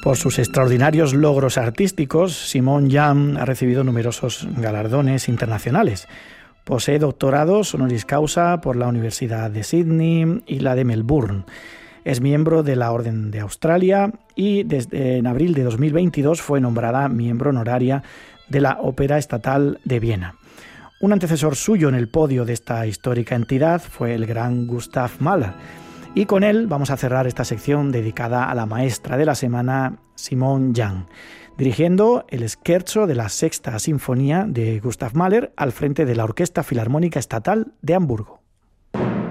Por sus extraordinarios logros artísticos, Simon Young ha recibido numerosos galardones internacionales. Posee doctorados honoris causa por la Universidad de Sydney y la de Melbourne. Es miembro de la Orden de Australia y en abril de 2022 fue nombrada miembro honoraria de la Ópera Estatal de Viena. Un antecesor suyo en el podio de esta histórica entidad fue el gran Gustav Mahler. Y con él vamos a cerrar esta sección dedicada a la maestra de la semana, Simon Young, dirigiendo el scherzo de la Sexta Sinfonía de Gustav Mahler al frente de la Orquesta Filarmónica Estatal de Hamburgo.